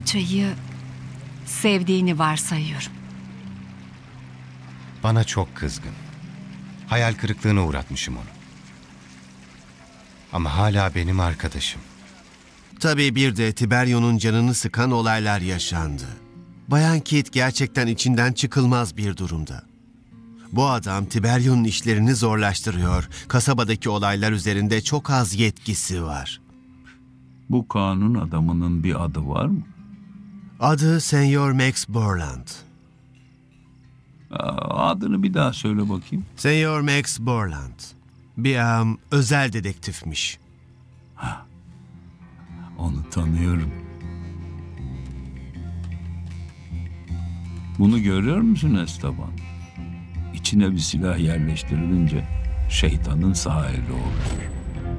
Çayı sevdiğini varsayıyorum. Bana çok kızgın. Hayal kırıklığına uğratmışım onu. Ama hala benim arkadaşım. Tabii bir de Tiberio'nun canını sıkan olaylar yaşandı. Bayan Kit gerçekten içinden çıkılmaz bir durumda. Bu adam Tiberio'nun işlerini zorlaştırıyor. Kasabadaki olaylar üzerinde çok az yetkisi var. Bu kanun adamının bir adı var mı? Adı Senyor Max Borland. Adını bir daha söyle bakayım. Senyor Max Borland. Bir özel dedektifmiş. Onu tanıyorum. Bunu görüyor musun Esteban? İçine bir silah yerleştirilince şeytanın sağ eli olur.